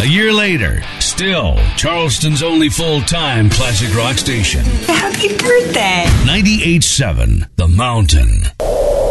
A year later, still Charleston's only full-time classic rock station. Happy birthday. 98.7 The Mountain.